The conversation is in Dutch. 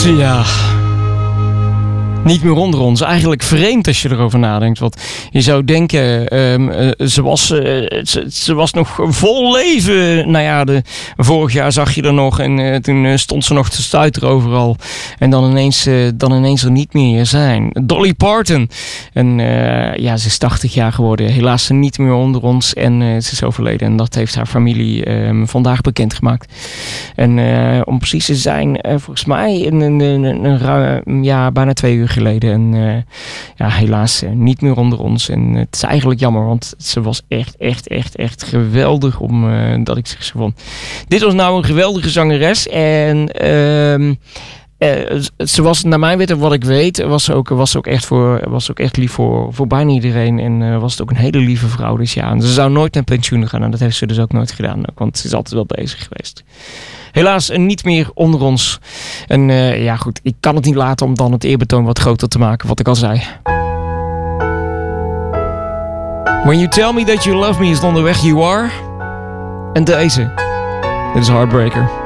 Ja, niet meer onder ons. Eigenlijk vreemd als je erover nadenkt. Want je zou denken, ze was nog vol leven. Nou ja, vorig jaar zag je er nog en toen stond ze nog te stuiteren overal. En dan ineens er niet meer zijn. Dolly Parton. En ze is 80 jaar geworden. Helaas niet meer onder ons. En ze is overleden. En dat heeft haar familie vandaag bekendgemaakt. En om precies te zijn, volgens mij bijna 2 uur geleden. En helaas niet meer onder ons. En het is eigenlijk jammer, want ze was echt geweldig dat ik zich zo vond. Dit was nou een geweldige zangeres. En ze was, naar mijn weten, wat ik weet, was ook echt lief voor bijna iedereen. En was het ook een hele lieve vrouw. Dus ja, en ze zou nooit naar pensioen gaan. En dat heeft ze dus ook nooit gedaan. Want ze is altijd wel bezig geweest. Helaas niet meer onder ons. En goed, ik kan het niet laten om dan het eerbetoon wat groter te maken, wat ik al zei. When you tell me that you love me is dan de weg you are. En deze. Dit is Heartbreaker.